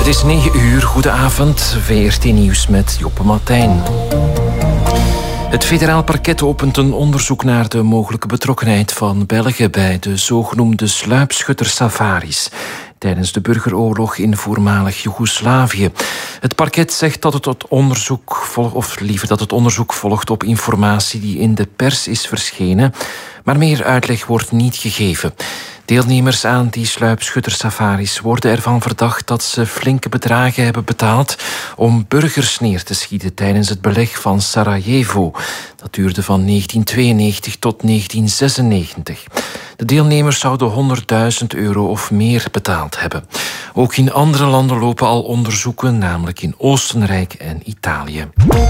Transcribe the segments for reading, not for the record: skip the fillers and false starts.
Het is 9 uur, goedenavond, VRT Nieuws met Joppe Martijn. Het federaal parket opent een onderzoek naar de mogelijke betrokkenheid van België bij de zogenoemde sluipschuttersafaris tijdens de burgeroorlog in voormalig Joegoslavië. Het parket zegt dat het onderzoek volgt op informatie die in de pers is verschenen, maar meer uitleg wordt niet gegeven. Deelnemers aan die sluipschuttersafaris worden ervan verdacht dat ze flinke bedragen hebben betaald om burgers neer te schieten tijdens het beleg van Sarajevo. Dat duurde van 1992 tot 1996. De deelnemers zouden €100.000 of meer betaald hebben. Ook in andere landen lopen al onderzoeken, namelijk in Oostenrijk en Italië.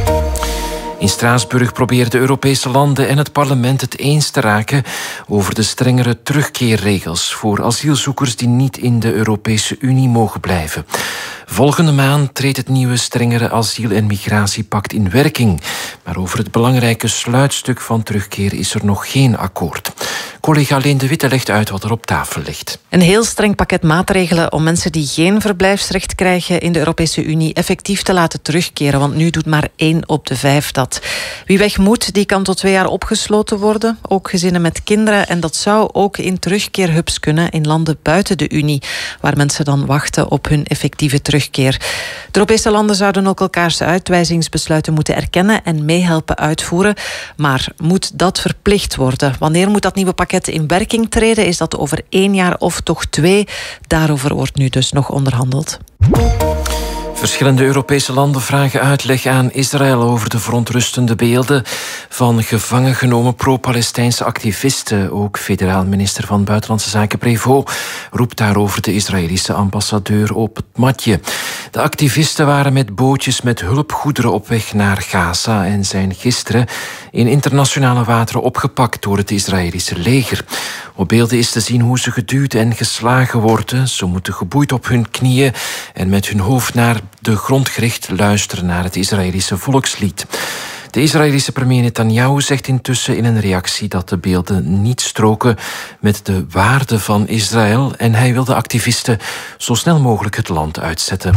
In Straatsburg proberen de Europese landen en het parlement het eens te raken over de strengere terugkeerregels voor asielzoekers die niet in de Europese Unie mogen blijven. Volgende maand treedt het nieuwe strengere asiel- en migratiepact in werking. Maar over het belangrijke sluitstuk van terugkeer is er nog geen akkoord. Collega Leen de Witte legt uit wat er op tafel ligt. Een heel streng pakket maatregelen om mensen die geen verblijfsrecht krijgen in de Europese Unie effectief te laten terugkeren. Want nu doet maar 1 op de 5 dat. Wie weg moet, die kan tot 2 jaar opgesloten worden. Ook gezinnen met kinderen. En dat zou ook in terugkeerhubs kunnen in landen buiten de Unie, waar mensen dan wachten op hun effectieve terugkeer. De Europese landen zouden ook elkaars uitwijzingsbesluiten moeten erkennen en meehelpen uitvoeren. Maar moet dat verplicht worden? Wanneer moet dat nieuwe pakket in werking treden? Is dat over 1 jaar of toch 2? Daarover wordt nu dus nog onderhandeld. Verschillende Europese landen vragen uitleg aan Israël over de verontrustende beelden van gevangen genomen pro-Palestijnse activisten. Ook federaal minister van Buitenlandse Zaken Prévost roept daarover de Israëlische ambassadeur op het matje. De activisten waren met bootjes met hulpgoederen op weg naar Gaza en zijn gisteren in internationale wateren opgepakt door het Israëlische leger. Op beelden is te zien hoe ze geduwd en geslagen worden. Ze moeten geboeid op hun knieën en met hun hoofd naar de grond gericht luisteren naar het Israëlische volkslied. De Israëlische premier Netanyahu zegt intussen in een reactie dat de beelden niet stroken met de waarden van Israël en hij wil de activisten zo snel mogelijk het land uitzetten.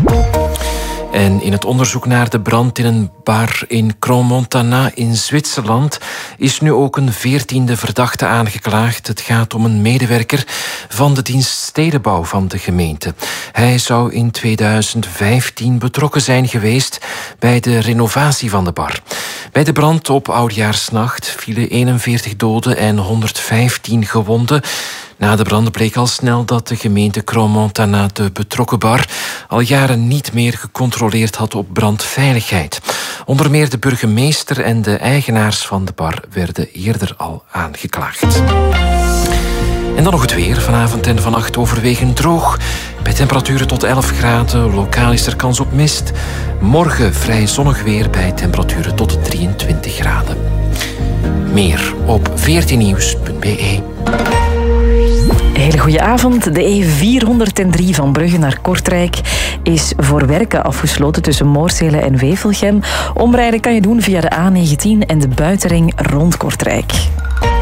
En in het onderzoek naar de brand in een bar in Crans-Montana in Zwitserland is nu ook een 14e verdachte aangeklaagd. Het gaat om een medewerker van de dienst stedenbouw van de gemeente. Hij zou in 2015 betrokken zijn geweest bij de renovatie van de bar. Bij de brand op Oudjaarsnacht vielen 41 doden en 115 gewonden. Na de brand bleek al snel dat de gemeente Crans-Montana de betrokken bar al jaren niet meer gecontroleerd had op brandveiligheid. Onder meer de burgemeester en de eigenaars van de bar werden eerder al aangeklaagd. En dan nog het weer. Vanavond en vannacht overwegend droog. Bij temperaturen tot 11 graden. Lokaal is er kans op mist. Morgen vrij zonnig weer bij temperaturen tot 23 graden. Meer op vrtnieuws.be. Hele goede avond. De E403 van Brugge naar Kortrijk is voor werken afgesloten tussen Moorsele en Wevelgem. Omrijden kan je doen via de A19 en de buitenring rond Kortrijk.